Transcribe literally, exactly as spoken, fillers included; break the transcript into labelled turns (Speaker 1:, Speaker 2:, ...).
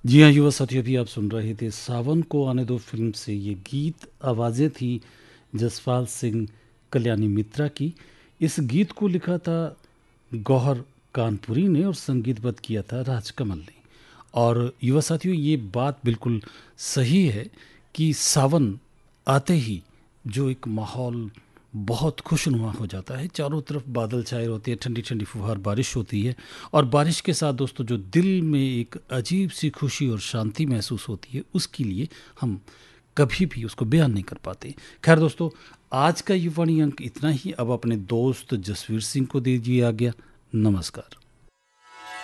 Speaker 1: जी हाँ, युवा साथियों, अभी आप सुन रहे थे सावन को आने दो फ़िल्म से ये गीत। आवाज़ें थी जसपाल सिंह कल्याणी मित्रा की। इस गीत को लिखा था गौहर कानपुरी ने और संगीतबद्ध किया था राजकमल ने। और युवा साथियों, ये बात बिल्कुल सही है कि सावन आते ही जो एक माहौल बहुत खुशनुमा हो जाता है, चारों तरफ बादल छाए होते हैं, ठंडी ठंडी फुहार बारिश होती है। और बारिश के साथ दोस्तों जो दिल में एक अजीब सी खुशी और शांति महसूस होती है, उसके लिए हम कभी भी उसको बयान नहीं कर पाते। खैर दोस्तों, आज का युवाणी अंक इतना ही। अब अपने दोस्त जसवीर सिंह को दीजिए आज्ञा। नमस्कार।